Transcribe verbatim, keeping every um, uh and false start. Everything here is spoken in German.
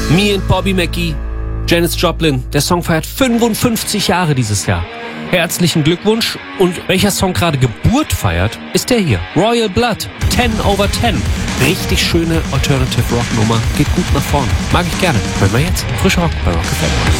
Me and Bobby McGee, Janis Joplin. Der Song feiert fünfundfünfzig Jahre dieses Jahr. Herzlichen Glückwunsch. Und welcher Song gerade Geburt feiert, ist der hier. Royal Blood, ten over ten. Richtig schöne Alternative Rock Nummer. Geht gut nach vorne. Mag ich gerne. Hören wir jetzt. Frischer Rock bei Rock F M.